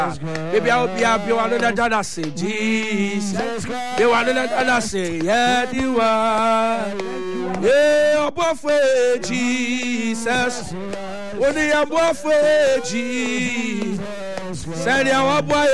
Baby, I will be a be one another say Jesus. Be one another say yeah, you are. Yeah, above Jesus. Only above Jesus. Say you are.